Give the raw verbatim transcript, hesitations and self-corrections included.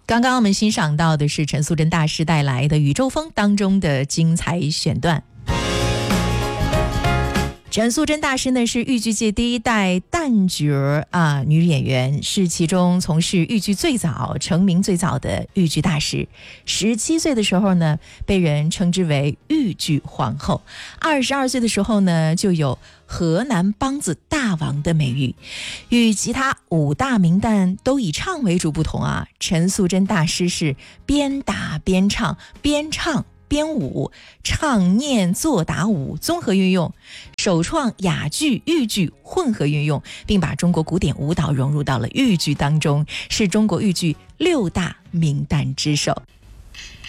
刚刚我们欣赏到的是陈素贞大师带来的《宇宙风》当中的精彩选段。陈素贞大师呢是豫剧界第一代旦角啊女演员，是其中从事豫剧最早、成名最早的豫剧大师。十七岁的时候呢，被人称之为豫剧皇后。二十二岁的时候呢，就有河南梆子大王的美誉。与其他五大名旦都以唱为主不同啊，陈素贞大师是边打边唱，边唱编舞，唱念做打舞综合运用，首创哑剧、豫剧混合运用，并把中国古典舞蹈融入到了豫剧当中，是中国豫剧六大名旦之首。